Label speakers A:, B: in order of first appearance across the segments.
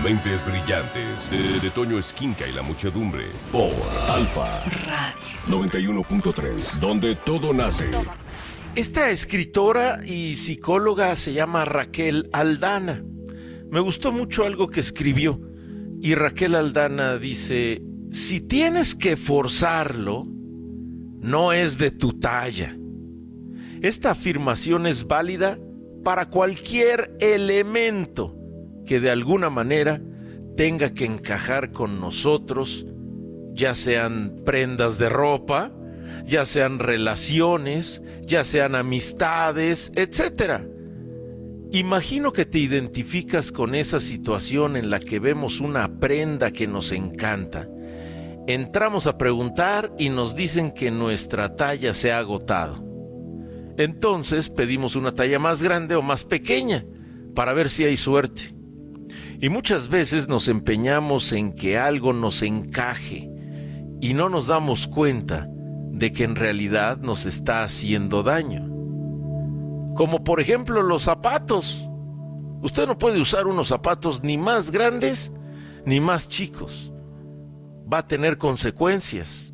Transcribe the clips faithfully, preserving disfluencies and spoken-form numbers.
A: Mentes brillantes de, de Toño Esquinca y la muchedumbre. Por Alfa Radio noventa y uno punto tres, donde todo nace.
B: Esta escritora y psicóloga se llama Raquel Aldana. Me gustó mucho algo que escribió. Y Raquel Aldana dice: si tienes que forzarlo, no es de tu talla. Esta afirmación es válida para cualquier elemento que de alguna manera tenga que encajar con nosotros, ya sean prendas de ropa, ya sean relaciones, ya sean amistades, etcétera. Imagino que te identificas con esa situación en la que vemos una prenda que nos encanta. Entramos a preguntar y nos dicen que nuestra talla se ha agotado. Entonces pedimos una talla más grande o más pequeña para ver si hay suerte. Y muchas veces nos empeñamos en que algo nos encaje y no nos damos cuenta de que en realidad nos está haciendo daño. Como por ejemplo los zapatos. Usted no puede usar unos zapatos ni más grandes ni más chicos. Va a tener consecuencias.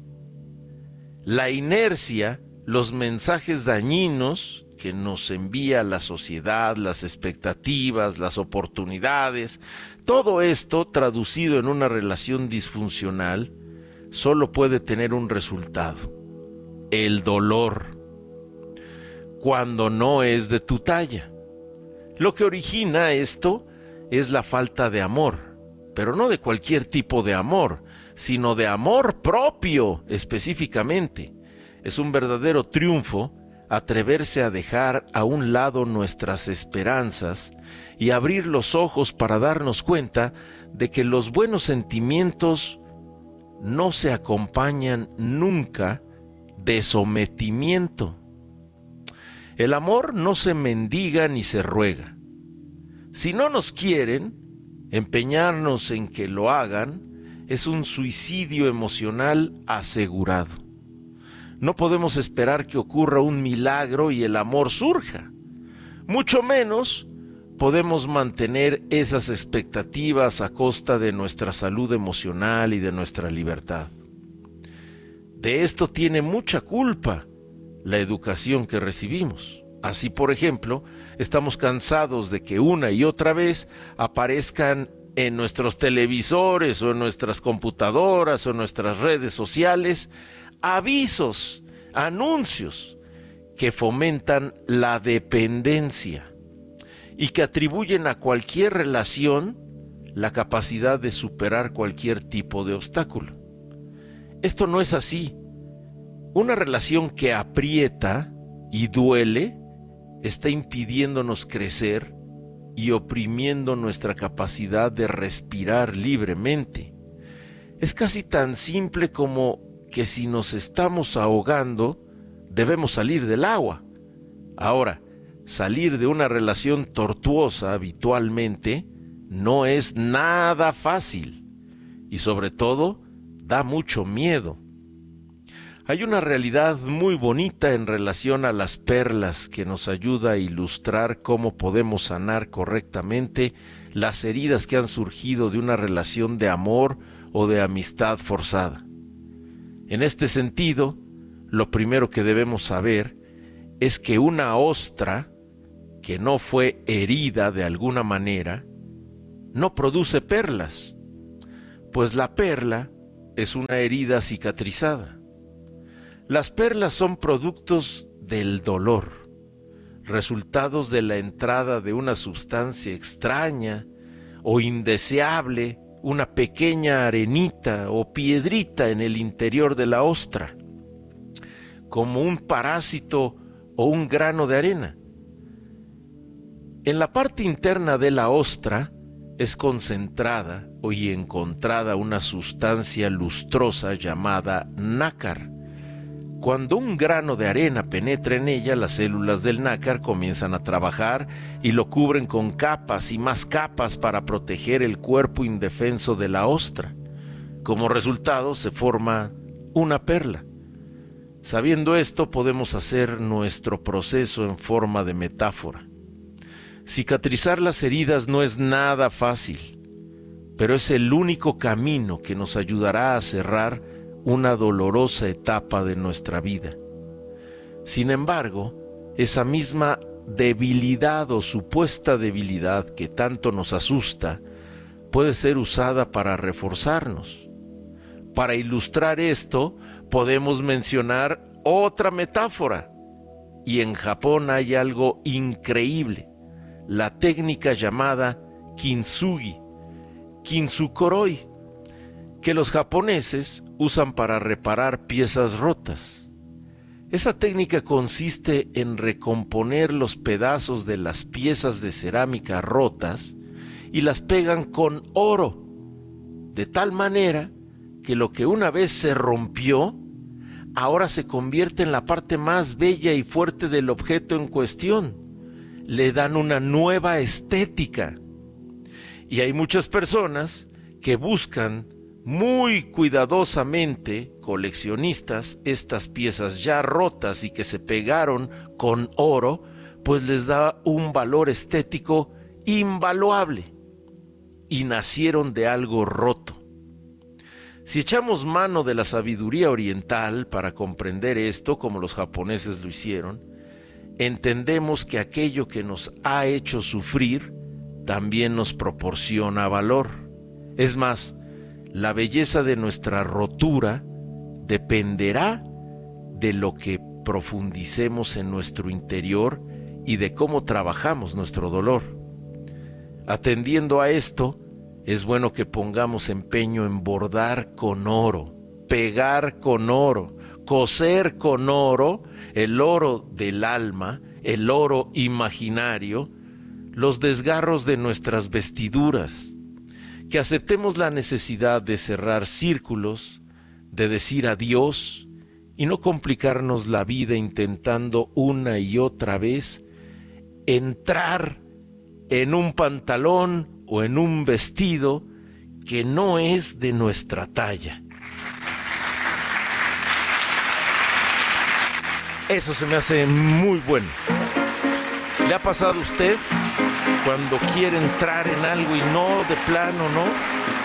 B: La inercia, los mensajes dañinos que nos envía la sociedad, las expectativas, las oportunidades, todo esto traducido en una relación disfuncional, solo puede tener un resultado: el dolor, cuando no es de tu talla. Lo que origina esto es la falta de amor, pero no de cualquier tipo de amor, sino de amor propio específicamente. Es un verdadero triunfo atreverse a dejar a un lado nuestras esperanzas y abrir los ojos para darnos cuenta de que los buenos sentimientos no se acompañan nunca de sometimiento. El amor no se mendiga ni se ruega. Si no nos quieren, empeñarnos en que lo hagan es un suicidio emocional asegurado. No podemos esperar que ocurra un milagro y el amor surja. Mucho menos podemos mantener esas expectativas a costa de nuestra salud emocional y de nuestra libertad. De esto tiene mucha culpa la educación que recibimos. Así, por ejemplo, estamos cansados de que una y otra vez aparezcan en nuestros televisores o en nuestras computadoras o en nuestras redes sociales avisos, anuncios que fomentan la dependencia y que atribuyen a cualquier relación la capacidad de superar cualquier tipo de obstáculo. Esto no es así. Una relación que aprieta y duele está impidiéndonos crecer y oprimiendo nuestra capacidad de respirar libremente. Es casi tan simple como que si nos estamos ahogando, debemos salir del agua. Ahora, salir de una relación tortuosa habitualmente no es nada fácil y sobre todo da mucho miedo. Hay una realidad muy bonita en relación a las perlas que nos ayuda a ilustrar cómo podemos sanar correctamente las heridas que han surgido de una relación de amor o de amistad forzada. En este sentido, lo primero que debemos saber es que una ostra que no fue herida de alguna manera no produce perlas, pues la perla es una herida cicatrizada. Las perlas son productos del dolor, resultados de la entrada de una sustancia extraña o indeseable, una pequeña arenita o piedrita en el interior de la ostra, como un parásito o un grano de arena. En la parte interna de la ostra es concentrada o y encontrada una sustancia lustrosa llamada nácar. Cuando un grano de arena penetra en ella, las células del nácar comienzan a trabajar y lo cubren con capas y más capas para proteger el cuerpo indefenso de la ostra. Como resultado se forma una perla. Sabiendo esto, podemos hacer nuestro proceso en forma de metáfora. Cicatrizar las heridas no es nada fácil, pero es el único camino que nos ayudará a cerrar una dolorosa etapa de nuestra vida. Sin embargo, esa misma debilidad o supuesta debilidad que tanto nos asusta puede ser usada para reforzarnos. Para ilustrar esto, podemos mencionar otra metáfora. Y en Japón hay algo increíble, la técnica llamada kintsugi, kintsukuroi, que los japoneses usan para reparar piezas rotas. Esa técnica consiste en recomponer los pedazos de las piezas de cerámica rotas y las pegan con oro, de tal manera que lo que una vez se rompió, ahora se convierte en la parte más bella y fuerte del objeto en cuestión. Le dan una nueva estética. Y hay muchas personas que buscan muy cuidadosamente, coleccionistas, estas piezas ya rotas y que se pegaron con oro, pues les da un valor estético invaluable. Y nacieron de algo roto. Si echamos mano de la sabiduría oriental para comprender esto, como los japoneses lo hicieron, entendemos que aquello que nos ha hecho sufrir también nos proporciona valor. Es más, la belleza de nuestra rotura dependerá de lo que profundicemos en nuestro interior y de cómo trabajamos nuestro dolor. Atendiendo a esto, es bueno que pongamos empeño en bordar con oro, pegar con oro, coser con oro, el oro del alma, el oro imaginario, los desgarros de nuestras vestiduras, que aceptemos la necesidad de cerrar círculos, de decir adiós y no complicarnos la vida intentando una y otra vez entrar en un pantalón o en un vestido que no es de nuestra talla. Eso se me hace muy bueno. ¿Le ha pasado a usted cuando quiere entrar en algo y no, de plano no?